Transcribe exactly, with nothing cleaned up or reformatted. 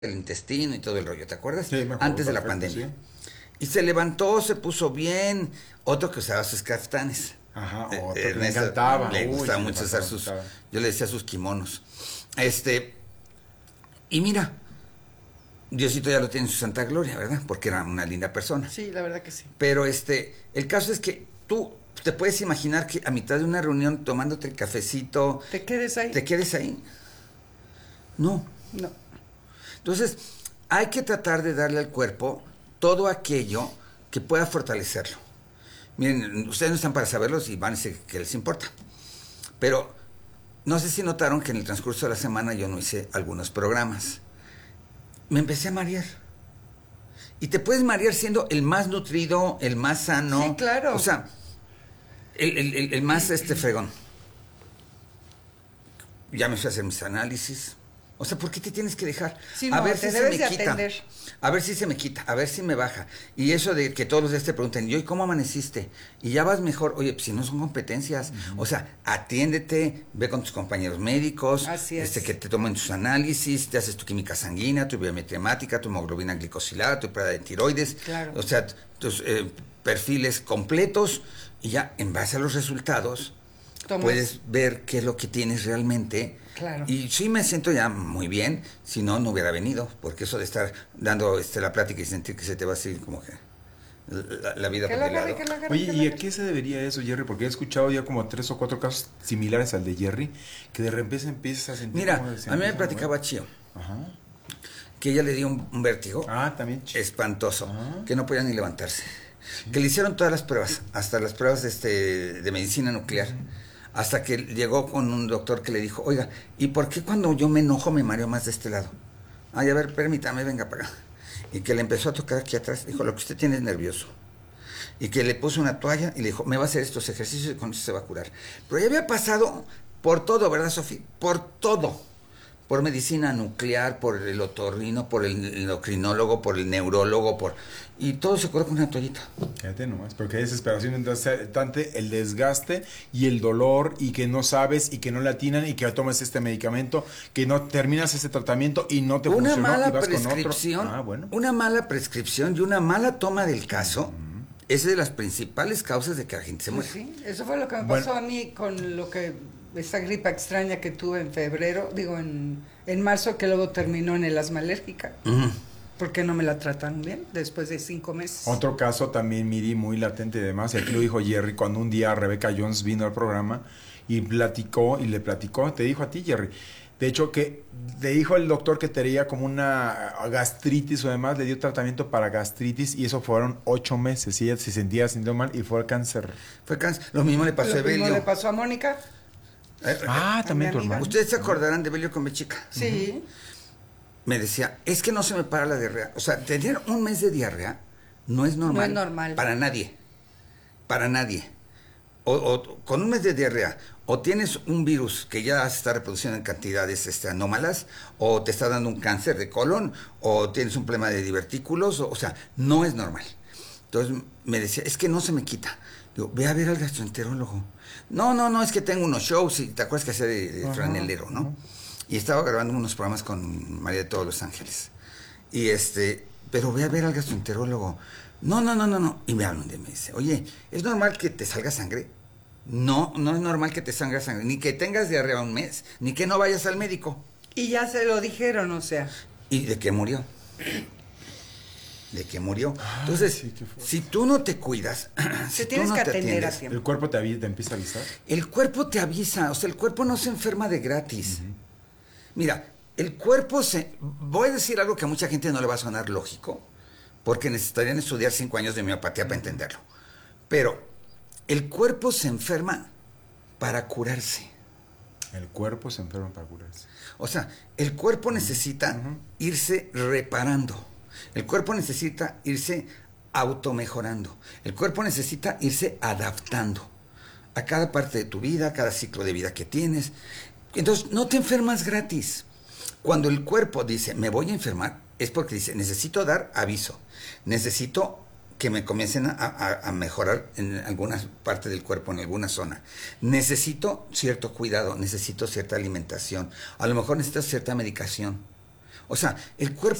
el intestino y todo el rollo, ¿te acuerdas? Sí, me acuerdo, antes de la perfecto, pandemia. sí. Y se levantó, se puso bien. Otro que usaba sus caftanes. Ajá, Eh, otro que le Ernesto encantaba. Le Uy, gustaba sí, le mucho usar pasaba, sus, estaba. yo le decía sus kimonos. Este, y mira, Diosito ya lo tiene en su santa gloria, ¿verdad? Porque era una linda persona. Sí, la verdad que sí. Pero este, el caso es que tú te puedes imaginar que a mitad de una reunión tomándote el cafecito, ¿Te quedes ahí? ¿te quedes ahí? No. No. Entonces, hay que tratar de darle al cuerpo todo aquello que pueda fortalecerlo. Miren, ustedes no están para saberlo y van a decir que les importa. Pero no sé si notaron que en el transcurso de la semana yo no hice algunos programas. Me empecé a marear. Y te puedes marear siendo el más nutrido, el más sano. Sí, claro. O sea, el, el, el, el más este fregón. Ya me fui a hacer mis análisis. O sea, ¿por qué te tienes que dejar? Sí, a no, ver te si se debes me de quita. atender. A ver si se me quita, a ver si me baja. Y eso de que todos los días te pregunten, ¿y hoy cómo amaneciste? Y ya vas mejor. Oye, pues si no son competencias. Uh-huh. O sea, atiéndete, ve con tus compañeros médicos. Así es. Este, que te tomen tus análisis, te haces tu química sanguínea, tu biometría hemática, tu hemoglobina glicosilada, tu prueba de tiroides. Claro. O sea, tus eh, perfiles completos. Y ya, en base a los resultados, Tomas. puedes ver qué es lo que tienes realmente. Claro. Y sí me siento ya muy bien, si no, no hubiera venido, porque eso de estar dando este, la plática y sentir que se te va a seguir como que la, la vida que por el lado. Agarre, agarre, Oye, ¿y a qué se debería eso, Jerry? Porque he escuchado ya como tres o cuatro casos similares al de Jerry, que de repente empiezas a sentir... Mira, a mí me platicaba a Chío, Ajá. que ella le dio un, un vértigo ah, también espantoso, Ajá. que no podía ni levantarse, sí. que le hicieron todas las pruebas, hasta las pruebas de, este, de medicina nuclear, uh-huh. Hasta que llegó con un doctor que le dijo, oiga, ¿y por qué cuando yo me enojo me mareo más de este lado? Ay, a ver, permítame, venga para acá. Y que le empezó a tocar aquí atrás, dijo, lo que usted tiene es nervioso. Y que le puso una toalla y le dijo, me va a hacer estos ejercicios y con eso se va a curar. Pero ya había pasado por todo, ¿verdad, Sofía? Por todo. Por medicina nuclear, por el otorrino, por el endocrinólogo, por el neurólogo, por... y todo se curó con una toallita. Fíjate nomás, porque hay desesperación, entonces tanto el desgaste y el dolor y que no sabes y que no le atinan y que tomes este medicamento, que no terminas ese tratamiento y no te una funcionó mala y vas prescripción, con otro. Ah, bueno. Una mala prescripción y una mala toma del caso uh-huh. es de las principales causas de que la gente se muere. Pues sí, eso fue lo que me bueno. pasó a mí con lo que... esa gripa extraña que tuve en febrero, digo en, en marzo, que luego terminó en el asma alérgica. Uh-huh. Porque no me la trataron bien después de cinco meses. Otro caso también, Miri, muy latente y demás, y aquí lo dijo Jerry, cuando un día Rebeca Jones vino al programa y platicó, y le platicó, te dijo a ti, Jerry, de hecho que le dijo el doctor que tenía como una gastritis o demás, le dio tratamiento para gastritis y eso fueron ocho meses, y ella se sentía sintiendo mal y fue cáncer. Fue cáncer, lo mismo le pasó lo a Evelio. Lo mismo le pasó a Mónica. Eh, ah, también tu hermano. Ustedes se acordarán de Evelio con Bechica. Sí. Uh-huh. Me decía, es que no se me para la diarrea. O sea, tener un mes de diarrea no es normal. No es normal. Para nadie. Para nadie. O, o con un mes de diarrea, o tienes un virus que ya se está reproduciendo en cantidades este, anómalas, o te está dando un cáncer de colon, o tienes un problema de divertículos, o, o sea, no es normal. Entonces me decía, es que no se me quita. Digo, ve a ver al gastroenterólogo. No, no, no, es que tengo unos shows, y te acuerdas que hacía de, de franelero, ¿no? Uh-huh. Y estaba grabando unos programas con María de Todos los Ángeles. Y este, pero ve a ver al gastroenterólogo. No, no, no, no, no. Y me hablan de mí, me dice, oye, ¿es normal que te salga sangre? No, no es normal que te salga sangre. Ni que tengas diarrea un mes, ni que no vayas al médico. Y ya se lo dijeron, o sea. ¿Y de qué murió? De que murió. Ah, entonces, sí, si tú no te cuidas, si tienes tú no que te atender atiendes, a tiempo. ¿El cuerpo te, avisa, te empieza a avisar? El cuerpo te avisa, o sea, el cuerpo no se enferma de gratis. Uh-huh. Mira, el cuerpo se... Voy a decir algo que a mucha gente no le va a sonar lógico, porque necesitarían estudiar cinco años de homeopatía uh-huh. para entenderlo. Pero el cuerpo se enferma para curarse. El cuerpo se enferma para curarse. O sea, el cuerpo necesita uh-huh. irse reparando. El cuerpo necesita irse automejorando. El cuerpo necesita irse adaptando a cada parte de tu vida, a cada ciclo de vida que tienes. Entonces, no te enfermas gratis. Cuando el cuerpo dice, me voy a enfermar, es porque dice, necesito dar aviso. Necesito que me comiencen a, a, a mejorar en alguna parte del cuerpo, en alguna zona. Necesito cierto cuidado, necesito cierta alimentación. A lo mejor necesito cierta medicación. O sea, el cuerpo